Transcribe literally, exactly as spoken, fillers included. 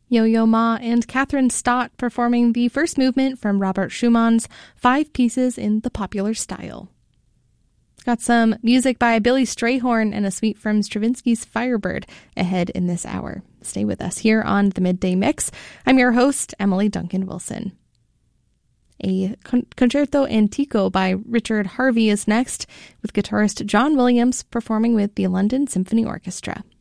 Yo-Yo Ma and Catherine Stott performing the first movement from Robert Schumann's Five Pieces in the Popular Style. Got some music by Billy Strayhorn and a suite from Stravinsky's Firebird ahead in this hour. Stay with us here on the Midday Mix. I'm your host, Emily Duncan Wilson. A con- Concerto Antico by Richard Harvey is next, with guitarist John Williams performing with the London Symphony Orchestra.